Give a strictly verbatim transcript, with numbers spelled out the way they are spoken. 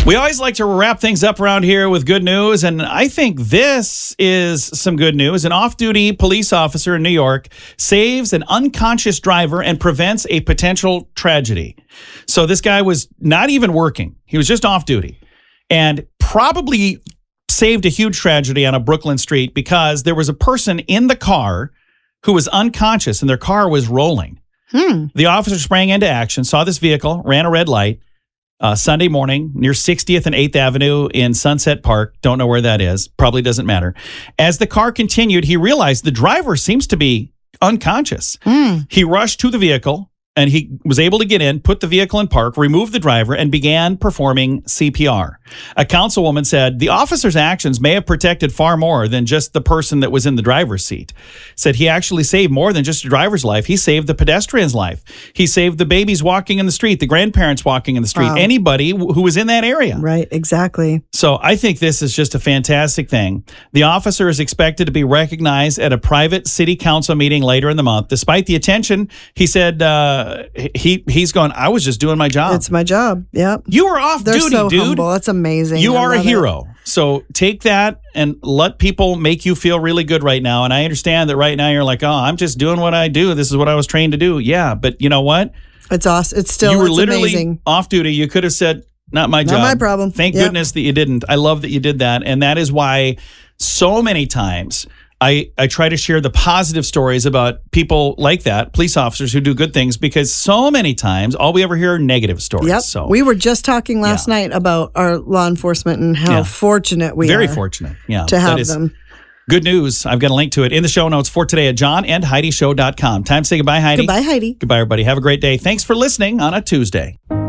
We always like to wrap things up around here with good news, and I think this is some good news. An off-duty police officer in New York saves an unconscious driver and prevents a potential tragedy. So this guy was not even working. He was just off-duty and probably saved a huge tragedy on a Brooklyn street because there was a person in the car who was unconscious and their car was rolling. Hmm. The officer sprang into action, saw this vehicle, ran a red light, Uh, Sunday morning near sixtieth and eighth Avenue in Sunset Park. Don't know where that is. Probably doesn't matter. As the car continued, he realized the driver seems to be unconscious. Mm. He rushed to the vehicle and he was able to get in, put the vehicle in park, remove the driver, and began performing C P R. A councilwoman said the officer's actions may have protected far more than just the person that was in the driver's seat. Said he actually saved more than just a driver's life. He saved the pedestrian's life. He saved the babies walking in the street, the grandparents walking in the street, Wow. anybody who was in that area. Right, exactly. So I think this is just a fantastic thing. The officer is expected to be recognized at a private city council meeting later in the month. Despite the attention, he said uh, he he's going, I was just doing my job. It's my job. Yep. You were off They're duty, so dude. humble. That's amazing. You I are a love it. hero. So take that and let people make you feel really good right now. And I understand that right now you're like, oh, I'm just doing what I do. This is what I was trained to do. Yeah, but you know what? It's awesome. It's still you were it's literally amazing. off duty. You could have said, not my Not job. my problem. Thank Yep. goodness that you didn't. I love that you did that. And that is why so many times I, I try to share the positive stories about people like that, police officers who do good things, because so many times all we ever hear are negative stories. Yep. So We were just talking last Yeah. night about our law enforcement and how Yeah. fortunate we very are fortunate. Yeah, to that have is them. good news. I've got a link to it in the show notes for today at john and heidi show dot com. Time to say goodbye, Heidi. Goodbye, Heidi. Goodbye, everybody. Have a great day. Thanks for listening on a Tuesday.